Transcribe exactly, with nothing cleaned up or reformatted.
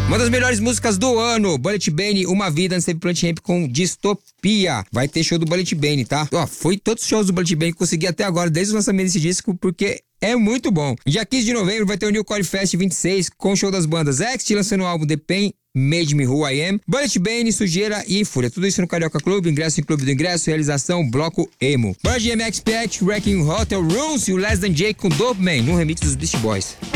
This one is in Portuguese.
Uma das melhores músicas do ano, Bullet Bane, Uma Vida Antes de Plant Ramp com Distopia. Vai ter show do Bullet Bane, tá? Ó, foi todos os shows do Bullet Bane que consegui até agora, desde o lançamento desse disco, porque é muito bom. Dia quinze de novembro vai ter o New Core Fest vinte e seis, com o show das bandas X, lançando o álbum The Pain, Made Me Who I Am, Bullet Bane, Sujeira e Fúria. Tudo isso no Carioca Clube, ingresso em Clube do Ingresso, realização Bloco Emo. Bird M X Pet, Wrecking Hotel Rooms e o Less Than Jake com Dope Man, no remix dos Beast Boys.